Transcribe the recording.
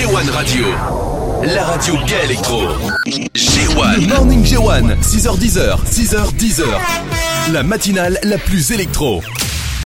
G1 Radio. La radio gay électro. G1. Le Morning G1, 6h10, 6h10. La matinale la plus électro.